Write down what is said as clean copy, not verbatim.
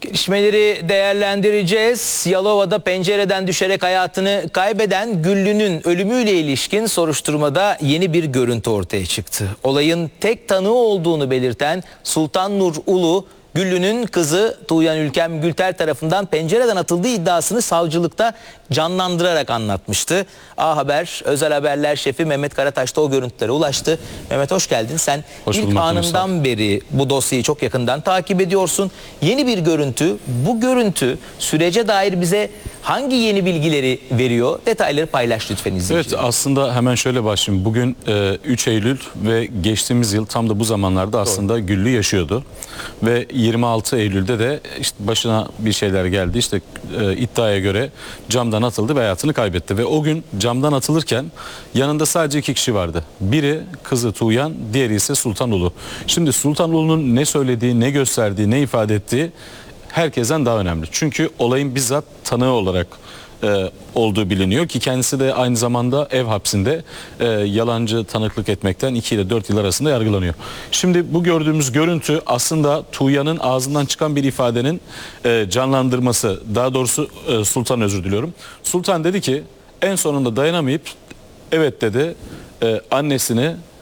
Gelişmeleri değerlendireceğiz. Yalova'da pencereden düşerek hayatını kaybeden Güllü'nün ölümüyle ilişkin soruşturmada yeni bir görüntü ortaya çıktı. Olayın tek tanığı olduğunu belirten Sultan Nur Ulu, Güllü'nün kızı Tuğyan Ülkem Gülter tarafından pencereden atıldığı iddiasını savcılıkta canlandırarak anlatmıştı. A Haber, Özel Haberler şefi Mehmet Karataş da o görüntülere ulaştı. Mehmet hoş geldin. Sen ilk anından beri bu dosyayı çok yakından takip ediyorsun. Yeni bir görüntü. Bu görüntü sürece dair bize hangi yeni bilgileri veriyor? Detayları paylaş lütfen izleyiciler. Evet, aslında hemen şöyle başlayayım. Bugün 3 Eylül ve geçtiğimiz yıl tam da bu zamanlarda aslında Güllü yaşıyordu. Ve 26 Eylül'de de işte başına bir şeyler geldi. İşte iddiaya göre camdan atıldı ve hayatını kaybetti. Ve o gün camdan atılırken yanında sadece 2 kişi vardı. Biri kızı Tuğyan, diğeri ise Sultan Ulu. Şimdi Sultan Ulu'nun ne söylediği, ne gösterdiği, ne ifade ettiği herkesten daha önemli. Çünkü olayın bizzat tanığı olarak olduğu biliniyor ki kendisi de aynı zamanda ev hapsinde yalancı tanıklık etmekten 2 ile 4 yıl arasında yargılanıyor. Şimdi bu gördüğümüz görüntü aslında Tuğyan'ın ağzından çıkan bir ifadenin canlandırması. Daha doğrusu Sultan, özür diliyorum. Sultan dedi ki en sonunda dayanamayıp evet dedi, annesini